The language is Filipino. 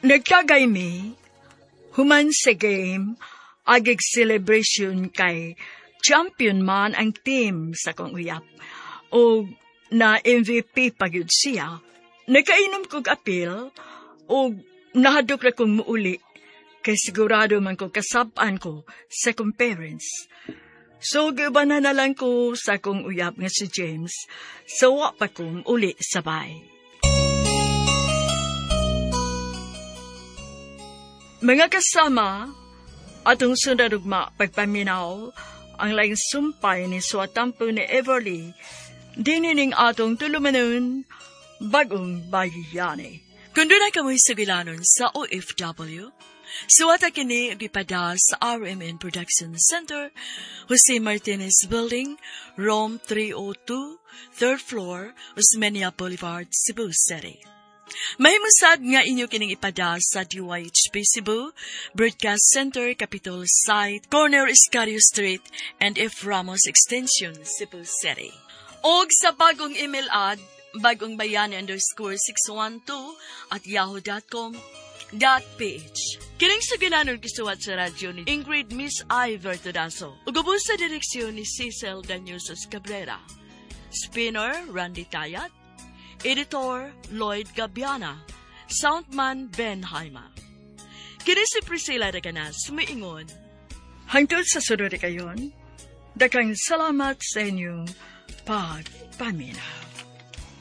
Nagkagay mi, human sa game, agig celebration kay champion man ang team sa kong uyap. O na MVP pagyud siya. Nakainom kog apil, o nahadok na kong muuli, kay sigurado man ko kasabaan ko sa kong parents. So, gabana na lang ko sa kong uyap nga si James, sawa pa kong uli sabay. Mga kasama, atong sundarugma pagpaminaw, ang laing sumpay ni suwatampo ni Everly, dinining atong tulumanon, bagong bayani. Kung doon ay kamoy sugilanon sa OFW, suwata kini gipada sa RMN Production Center, Jose Martinez Building, Rome 302, 3rd floor, Osmeña Boulevard, Cebu City. Mahimusad nga inyo kining ipada sa DYHP Cebu, Broadcast Center, Capitol Site, Corner Iscario Street, and F. Ramos Extension, Cebu City. Og sa bagong email ad, bagongbayani_612@yahoo.com.ph. Kining sa ginanon kisuwat sa radyo ni Ingrid Miss I. Vertudaso. Ugubos sa direksyon ni Cecil Daniusos Cabrera. Spinner, Randy Tayat. Editor, Lloyd Gabiana. Soundman, Ben Haima. Kini si Priscilla Raganas, sumiingon. Hangtod sa sunod kayon, dakang salamat sa inyong pagpaminaw.